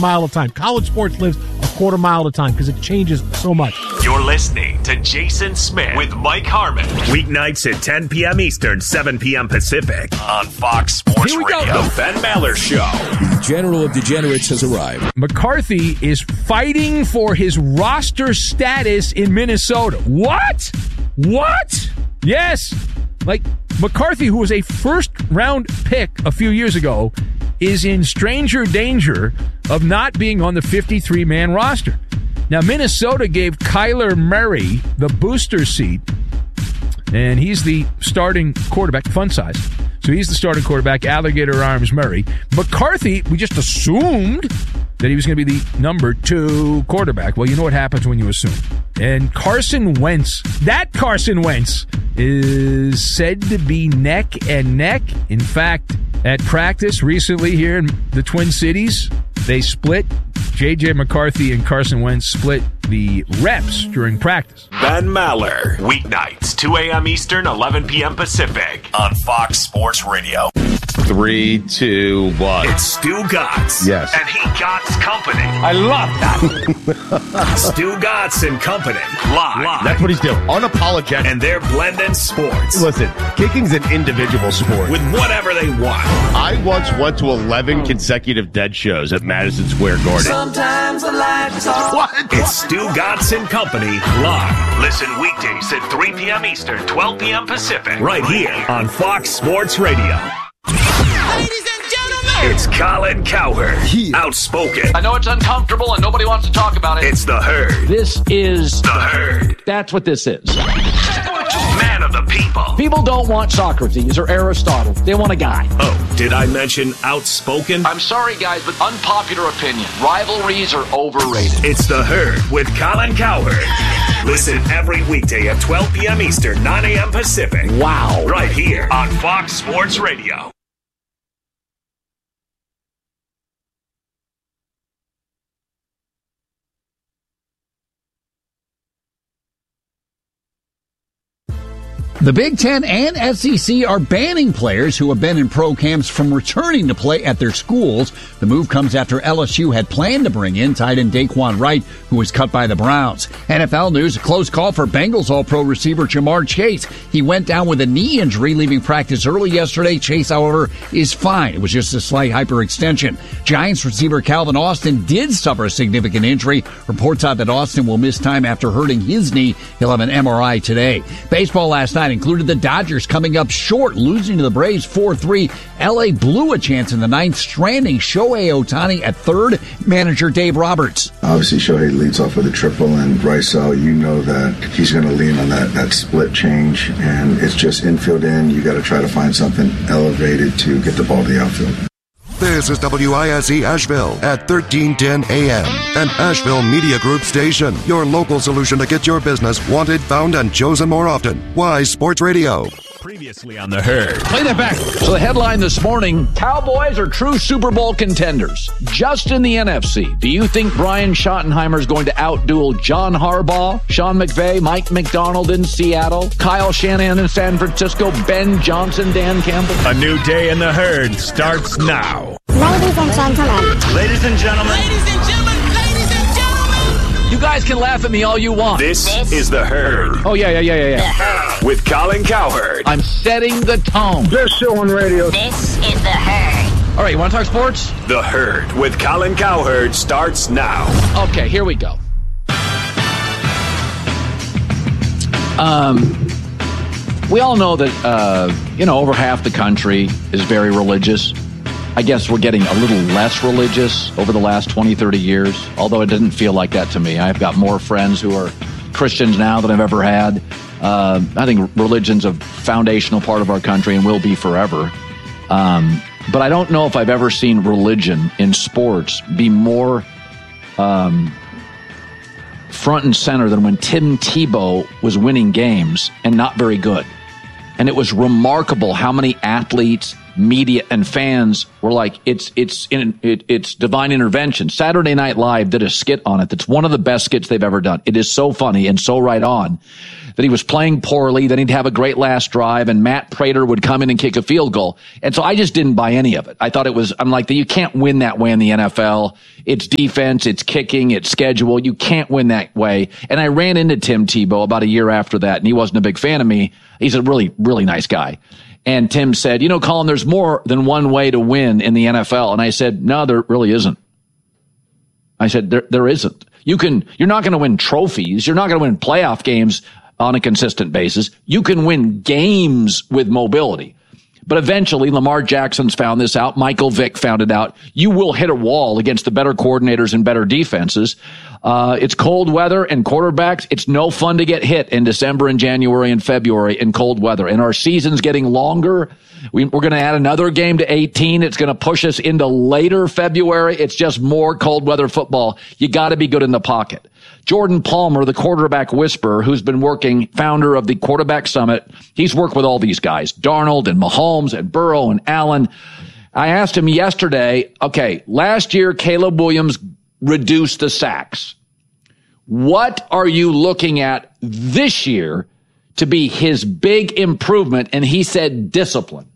mile at a time. College sports lives a quarter mile at a time because it changes so much. You're listening to Jason Smith with Mike Harmon. Weeknights at 10 p.m. Eastern, 7 p.m. Pacific on Fox Sports Here we Radio. go. The Ben Maller Show. The General of Degenerates has arrived. McCarthy is fighting for his roster status in Minnesota. What? Yes. Like, McCarthy, who was a first-round pick a few years ago, is in stranger danger of not being on the 53-man roster. Now, Minnesota gave Kyler Murray the booster seat, and he's the starting quarterback, fun size. So he's the starting quarterback, Alligator Arms Murray. McCarthy, we just assumed that he was going to be the number 2 quarterback. Well, you know what happens when you assume. And Carson Wentz is said to be neck and neck. In fact, at practice recently here in the Twin Cities, they split. J.J. McCarthy and Carson Wentz split the reps during practice. Ben Maller. Weeknights, 2 a.m. Eastern, 11 p.m. Pacific on Fox Sports Radio. 3, 2, 1. It's Stu Gatz. Yes. And he Gatz Company. I love that. Stu Gatz and Company. Live. That's what he's doing. Unapologetic. And they're blending sports. Listen, kicking's an individual sport. With whatever they want. I once went to 11 consecutive Dead shows at Madison Square Garden. Sometimes the life is hard. What? It's Stu Gatz and Company live. Listen weekdays at 3 p.m. Eastern, 12 p.m. Pacific. Right here on Fox Sports Radio. Ladies and gentlemen, It's Colin Cowherd. Outspoken. I know it's uncomfortable and nobody wants to talk about it. It's the Herd. This is The Herd. That's what this is. Man of the people. People don't want Socrates or Aristotle. They want a guy. Oh, did I mention outspoken? I'm sorry, guys, but unpopular opinion. Rivalries are overrated. It's the Herd with Colin Cowherd. Listen every weekday at 12 p.m. Eastern, 9 a.m. Pacific. Wow. Right here on Fox Sports Radio. The Big Ten and SEC are banning players who have been in pro camps from returning to play at their schools. The move comes after LSU had planned to bring in tight end Daquan Wright, who was cut by the Browns. NFL news, a close call for Bengals All-Pro receiver Jamar Chase. He went down with a knee injury, leaving practice early yesterday. Chase, however, is fine. It was just a slight hyperextension. Giants receiver Calvin Austin did suffer a significant injury. Reports out that Austin will miss time after hurting his knee. He'll have an MRI today. Baseball last night included the Dodgers coming up short, losing to the Braves 4-3. L.A. blew a chance in the ninth, stranding Shohei Ohtani at third. Manager Dave Roberts. Obviously, Shohei leads off with a triple, and Bryce out, you know that he's going to lean on that split change, and it's just infield in. You got to try to find something elevated to get the ball to the outfield. This is WISE Asheville at 1310 AM, an Asheville Media Group station. Your local solution to get your business wanted, found, and chosen more often. Wise Sports Radio. Previously on the Herd. Play that back. So the headline this morning, Cowboys are true Super Bowl contenders. Just in the NFC, do you think Brian Schottenheimer is going to outduel John Harbaugh, Sean McVay, Mike McDonald in Seattle, Kyle Shanahan in San Francisco, Ben Johnson, Dan Campbell? A new day in the Herd starts now. Ladies and gentlemen. Ladies and gentlemen. ladies and gentlemen, ladies and gentlemen. You guys can laugh at me all you want. This is the Herd. Oh, yeah. With Colin Cowherd. I'm setting the tone. Best show on radio. This is the Herd. All right, you want to talk sports? The Herd with Colin Cowherd starts now. Okay, here we go. We all know that, over half the country is very religious. I guess we're getting a little less religious over the last 20, 30 years, although it didn't feel like that to me. I've got more friends who are Christians now than I've ever had. I think religion's a foundational part of our country and will be forever. But I don't know if I've ever seen religion in sports be more front and center than when Tim Tebow was winning games and not very good. And it was remarkable how many athletes media and fans were like, it's divine intervention. Saturday Night Live did a skit on it that's one of the best skits they've ever done. It is so funny and so right on that he was playing poorly, then he'd have a great last drive, and Matt Prater would come in and kick a field goal. And so I just didn't buy any of it. I thought I'm like, you can't win that way in the NFL. It's defense, it's kicking, it's schedule. You can't win that way. And I ran into Tim Tebow about a year after that, and he wasn't a big fan of me. He's a really, really nice guy. And Tim said, Colin, there's more than one way to win in the NFL. And I said, no, there really isn't. I said, there isn't. You're not going to win trophies. You're not going to win playoff games on a consistent basis. You can win games with mobility. But eventually, Lamar Jackson's found this out. Michael Vick found it out. You will hit a wall against the better coordinators and better defenses. It's cold weather and quarterbacks. It's no fun to get hit in December and January and February in cold weather. And our season's getting longer. We're going to add another game to 18. It's going to push us into later February. It's just more cold weather football. You got to be good in the pocket. Jordan Palmer, the quarterback whisperer, who's been founder of the Quarterback Summit, he's worked with all these guys, Darnold and Mahomes and Burrow and Allen. I asked him yesterday, okay, last year Caleb Williams reduced the sacks. What are you looking at this year to be his big improvement? And he said discipline.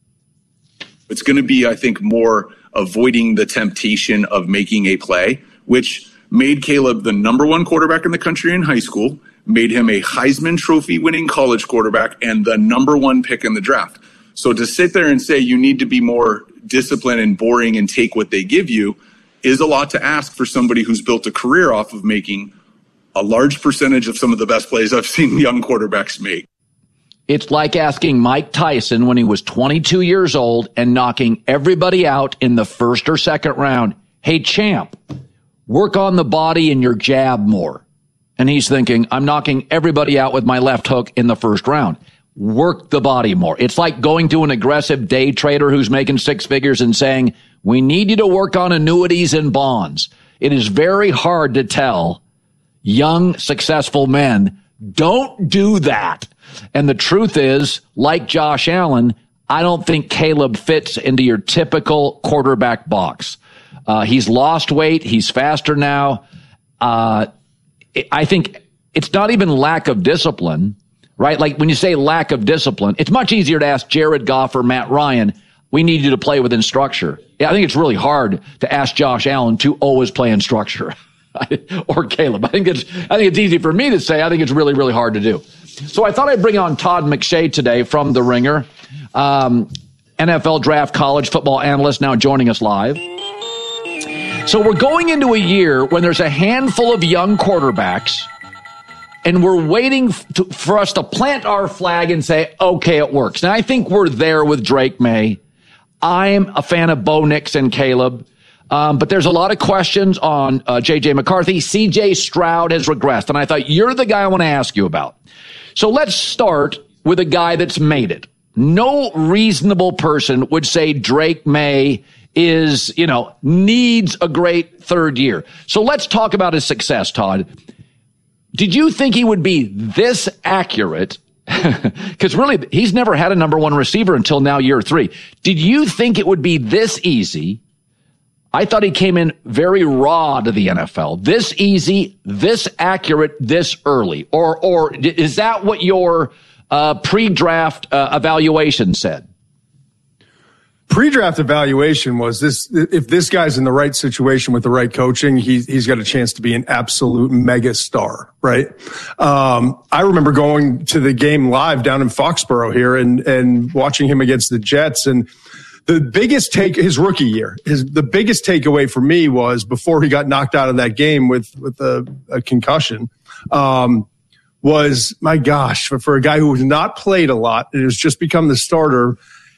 It's going to be, I think, more avoiding the temptation of making a play, which made Caleb the number one quarterback in the country in high school, made him a Heisman Trophy winning college quarterback, and the number one pick in the draft. So to sit there and say you need to be more disciplined and boring and take what they give you is a lot to ask for somebody who's built a career off of making a large percentage of some of the best plays I've seen young quarterbacks make. It's like asking Mike Tyson when he was 22 years old and knocking everybody out in the first or second round. Hey, champ, work on the body and your jab more. And he's thinking, I'm knocking everybody out with my left hook in the first round. Work the body more. It's like going to an aggressive day trader who's making six figures and saying, we need you to work on annuities and bonds. It is very hard to tell young, successful men, don't do that. And the truth is, like Josh Allen, I don't think Caleb fits into your typical quarterback box. He's lost weight. He's faster now. I think it's not even lack of discipline, right? Like when you say lack of discipline, it's much easier to ask Jared Goff or Matt Ryan, we need you to play within structure. I think it's really hard to ask Josh Allen to always play in structure. Or Caleb. I think it's easy for me to say. I think it's really, really hard to do. So I thought I'd bring on Todd McShay today from The Ringer, NFL draft college football analyst, now joining us live. So we're going into a year when there's a handful of young quarterbacks, and we're waiting for us to plant our flag and say, okay, it works. Now, I think we're there with Drake May. I'm a fan of Bo Nix and Caleb. But there's a lot of questions on J.J. McCarthy. C.J. Stroud has regressed, and I thought you're the guy I want to ask you about. So let's start with a guy that's made it. No reasonable person would say Drake May is, needs a great third year. So let's talk about his success, Todd. Did you think he would be this accurate? Because really, he's never had a number one receiver until now, year 3. Did you think it would be this easy? I thought he came in very raw to the NFL. This easy, this accurate, this early. Or is that what your pre-draft evaluation said? Pre-draft evaluation was this: if this guy's in the right situation with the right coaching, he's got a chance to be an absolute mega star, right? I remember going to the game live down in Foxborough here and watching him against the Jets, and the biggest his rookie year, the biggest takeaway for me was before he got knocked out of that game with a concussion, was, my gosh, for a guy who has not played a lot and has just become the starter,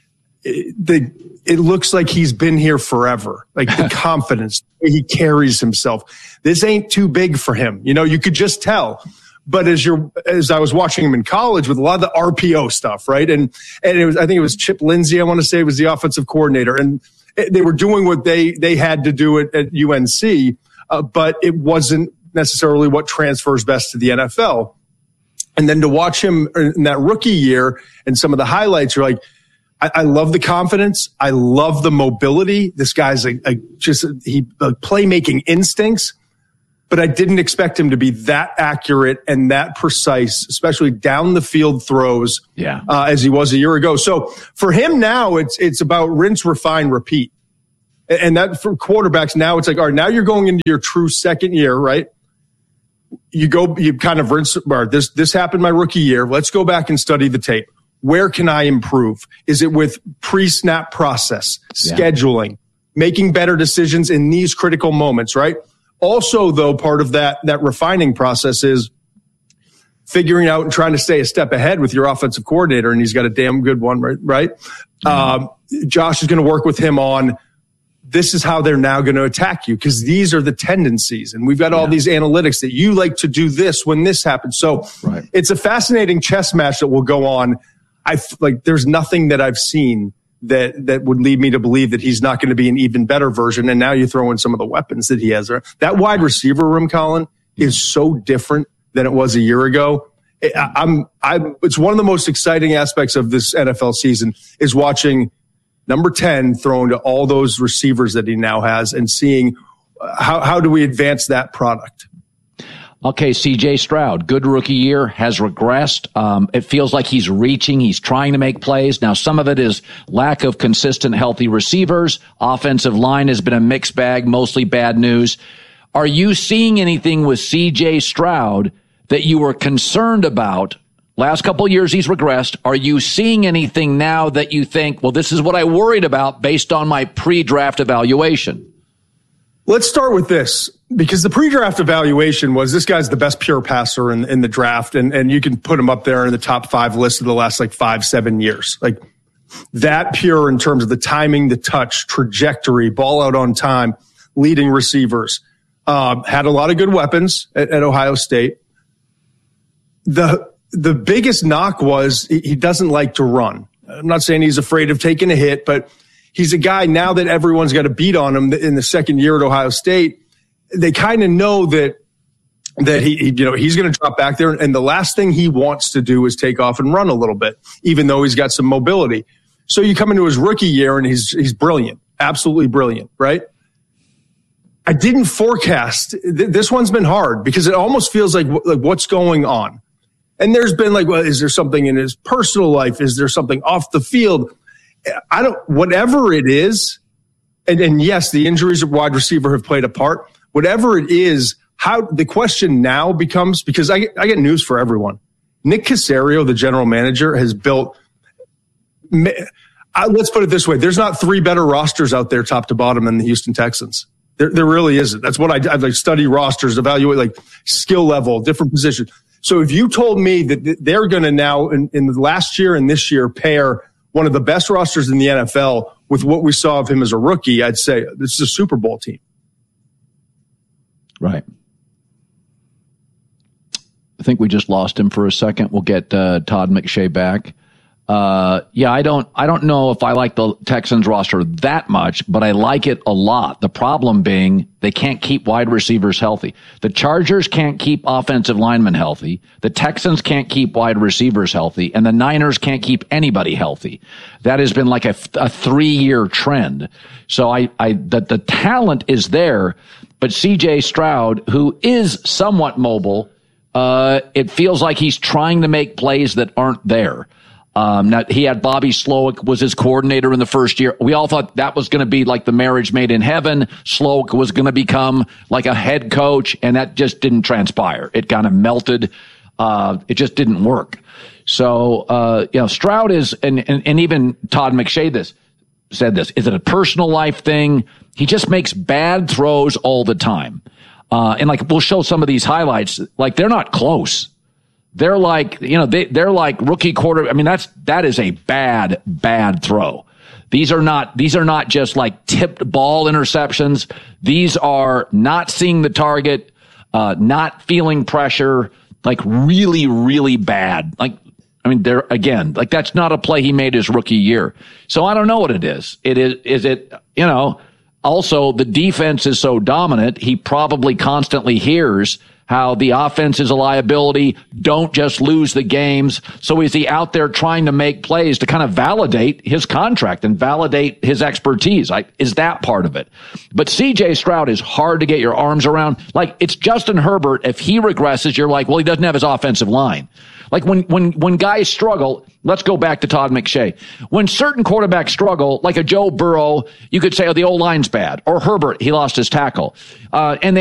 it looks like he's been here forever. Like the confidence, the way he carries himself. This ain't too big for him. You could just tell. But as I was watching him in college with a lot of the RPO stuff, right? And it was, I think it was Chip Lindsey, I want to say, was the offensive coordinator. And they were doing what they had to do at UNC, but it wasn't necessarily what transfers best to the NFL. And then to watch him in that rookie year and some of the highlights, you're like, I love the confidence. I love the mobility. This guy's playmaking instincts, but I didn't expect him to be that accurate and that precise, especially down the field throws, as he was a year ago. So for him now, it's about rinse, refine, repeat. And that for quarterbacks now, it's like, all right, now you're going into your true second year, right? You kind of rinse, this happened my rookie year. Let's go back and study the tape. Where can I improve? Is it with pre-snap process, scheduling, making better decisions in these critical moments, right? Also, though, part of that refining process is figuring out and trying to stay a step ahead with your offensive coordinator, and he's got a damn good one, right? Josh is going to work with him on this is how they're now going to attack you because these are the tendencies, and we've got all these analytics that you like to do this when this happens. So it's a fascinating chess match that will go on. There's nothing that I've seen that would lead me to believe that he's not going to be an even better version. And now you throw in some of the weapons that he has there. That wide receiver room, Colin, is so different than it was a year ago. It's one of the most exciting aspects of this NFL season is watching number 10 thrown to all those receivers that he now has and seeing how do we advance that product. Okay, CJ Stroud, good rookie year, has regressed. It feels like he's reaching, he's trying to make plays. Now, some of it is lack of consistent, healthy receivers. Offensive line has been a mixed bag, mostly bad news. Are you seeing anything with CJ Stroud that you were concerned about? Last couple of years, he's regressed. Are you seeing anything now that you think, well, this is what I worried about based on my pre-draft evaluation? Let's start with this, because the pre-draft evaluation was this guy's the best pure passer in the draft, and you can put him up there in the top 5 list of the last 5-7 years. Like that pure in terms of the timing, the touch, trajectory, ball out on time, leading receivers. Had a lot of good weapons at Ohio State. The biggest knock was he doesn't like to run. I'm not saying he's afraid of taking a hit, but he's a guy now that everyone's got a beat on him in the second year at Ohio State. They kind of know that he's going to drop back there. And the last thing he wants to do is take off and run a little bit, even though he's got some mobility. So you come into his rookie year and he's brilliant, absolutely brilliant, right? I didn't forecast. This one's been hard because it almost feels like what's going on. And there's been is there something in his personal life? Is there something off the field? Whatever it is, and yes, the injuries of wide receiver have played a part. Whatever it is, how the question now becomes, because I get news for everyone. Nick Caserio, the general manager, has built, let's put it this way. There's not 3 better rosters out there top to bottom than the Houston Texans. There really isn't. That's what I study rosters, evaluate skill level, different positions. So if you told me that they're going to now in the last year and this year pair one of the best rosters in the NFL with what we saw of him as a rookie, I'd say this is a Super Bowl team. Right. I think we just lost him for a second. We'll get Todd McShay back. I don't know if I like the Texans roster that much, but I like it a lot. The problem being they can't keep wide receivers healthy. The Chargers can't keep offensive linemen healthy. The Texans can't keep wide receivers healthy, and the Niners can't keep anybody healthy. That has been like a 3-year trend. So the talent is there, but CJ Stroud, who is somewhat mobile, it feels like he's trying to make plays that aren't there. Now he had Bobby Slowick was his coordinator in the first year. We all thought that was going to be like the marriage made in heaven. Slowick was going to become like a head coach, and that just didn't transpire. It kind of melted. It just didn't work. So, Stroud is, and even Todd McShay said this, is it a personal life thing? He just makes bad throws all the time. And we'll show some of these highlights. They're not close. They're they're like rookie quarter. I mean, that is a bad throw. These are not just tipped ball interceptions. These are not seeing the target, not feeling pressure, really, really bad. That's not a play he made his rookie year. So I don't know what it is. Also the defense is so dominant. He probably constantly hears how the offense is a liability. Don't just lose the games. So is he out there trying to make plays to kind of validate his contract and validate his expertise? Is that part of it? But C.J. Stroud is hard to get your arms around. Like, it's Justin Herbert. If he regresses, you're like, well, he doesn't have his offensive line. Like when guys struggle, let's go back to Todd McShay. When certain quarterbacks struggle, like a Joe Burrow, you could say, oh, the O-line's bad. Or Herbert, he lost his tackle. And